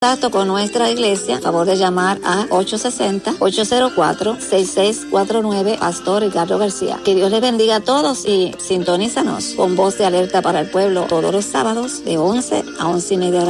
contacto con nuestra iglesia, favor de llamar a 860-804-6649, Pastor Ricardo García. Que Dios les bendiga a todos y sintonízanos con Voz de Alerta para el Pueblo todos los sábados de 11 a 11:30 de la